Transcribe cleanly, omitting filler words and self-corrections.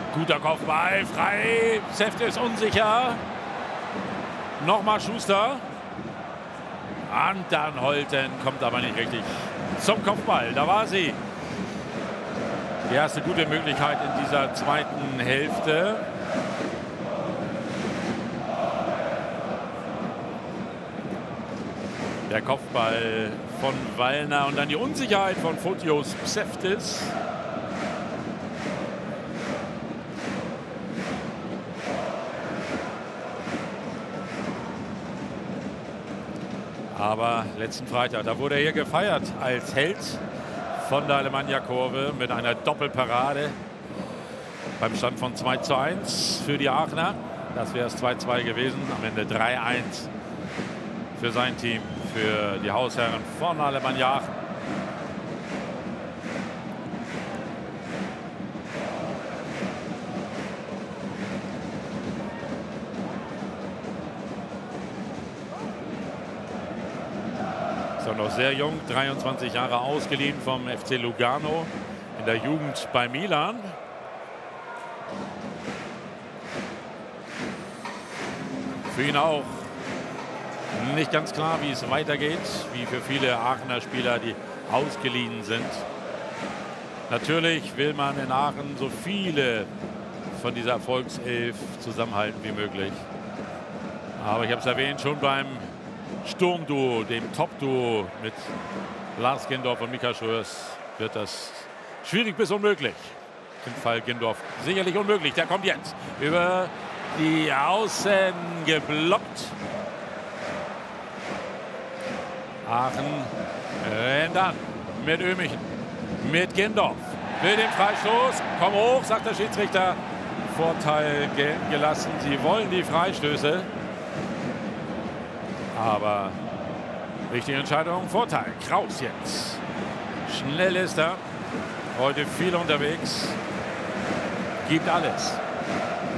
Guter Kopfball, frei. Sefte ist unsicher. Nochmal Schuster. Und dann Holten, kommt aber nicht richtig zum Kopfball. Da war sie. Die erste gute Möglichkeit in dieser zweiten Hälfte. Der Kopfball von Wallner und dann die Unsicherheit von Fotios Pseftis. Aber letzten Freitag, da wurde er hier gefeiert als Held von der Alemannia-Kurve mit einer Doppelparade beim Stand von 2:1 für die Aachener. Das wäre es 2:2 gewesen, am Ende 3:1 für sein Team, für die Hausherren von Alemannia Aachen. Ist auch noch sehr jung, 23 Jahre ausgeliehen vom FC Lugano in der Jugend bei Milan. Für ihn auch nicht ganz klar, wie es weitergeht, wie für viele Aachener Spieler, die ausgeliehen sind. Natürlich will man in Aachen so viele von dieser Erfolgself zusammenhalten wie möglich. Aber ich habe es erwähnt, schon beim Sturmduo, dem Top-Duo mit Lars Gendorf und Mika Schröers wird das schwierig bis unmöglich. Im Fall Gendorf sicherlich unmöglich. Der kommt jetzt über die Außen geblockt. Aachen rennt an mit Ömichen, mit Gendorf. Will den Freistoß. Komm hoch, sagt der Schiedsrichter. Vorteil gelten gelassen. Sie wollen die Freistöße. Aber richtige Entscheidung, Vorteil. Kraus jetzt. Schnell ist er. Heute viel unterwegs. Gibt alles.